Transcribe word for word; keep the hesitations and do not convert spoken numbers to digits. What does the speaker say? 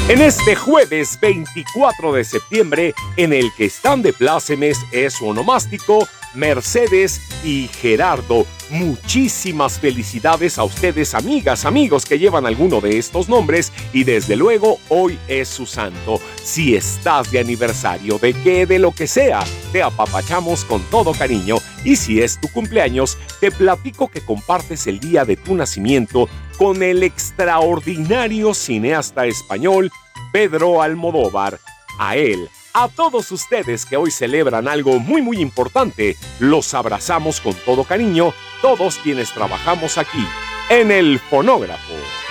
En este jueves veinticuatro de septiembre, en el que están de plácemes es su onomástico, Mercedes y Gerardo. Muchísimas felicidades a ustedes, amigas, amigos que llevan alguno de estos nombres, y desde luego hoy es su santo. Si estás de aniversario, de qué, de lo que sea, te apapachamos con todo cariño, y si es tu cumpleaños, te platico que compartes el día de tu nacimiento con el extraordinario cineasta español Pedro Almodóvar. A él, a todos ustedes que hoy celebran algo muy muy importante, los abrazamos con todo cariño, todos quienes trabajamos aquí, en el Fonógrafo.